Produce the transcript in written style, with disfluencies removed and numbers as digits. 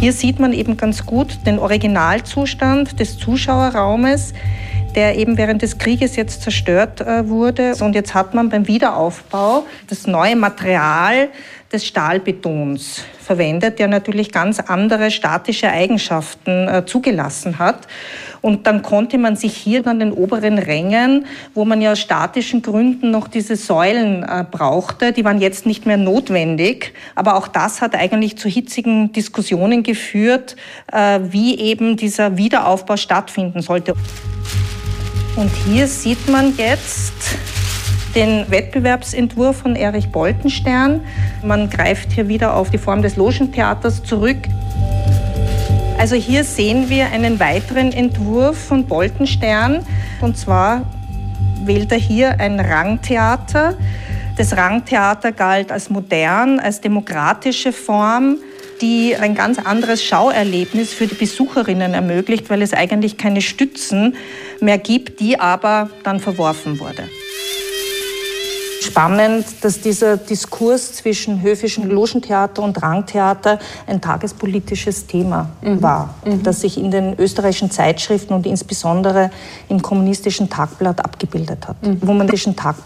Hier sieht man eben ganz gut den Originalzustand des Zuschauerraumes, der eben während des Krieges jetzt zerstört wurde. Und jetzt hat man beim Wiederaufbau das neue Material des Stahlbetons verwendet, der natürlich ganz andere statische Eigenschaften zugelassen hat. Und dann konnte man sich hier an den oberen Rängen, wo man ja aus statischen Gründen noch diese Säulen brauchte, die waren jetzt nicht mehr notwendig. Aber auch das hat eigentlich zu hitzigen Diskussionen geführt, wie eben dieser Wiederaufbau stattfinden sollte. Und hier sieht man jetzt den Wettbewerbsentwurf von Erich Boltenstern. Man greift hier wieder auf die Form des Logentheaters zurück. Also hier sehen wir einen weiteren Entwurf von Boltenstern. Und zwar wählt er hier ein Rangtheater. Das Rangtheater galt als modern, als demokratische Form, die ein ganz anderes Schauerlebnis für die Besucherinnen ermöglicht, weil es eigentlich keine Stützen mehr gibt, die aber dann verworfen wurde. Spannend, dass dieser Diskurs zwischen höfischem Logentheater und Rangtheater ein tagespolitisches Thema war, das sich in den österreichischen Zeitschriften und insbesondere im Kommunistischen Tagblatt abgebildet hat.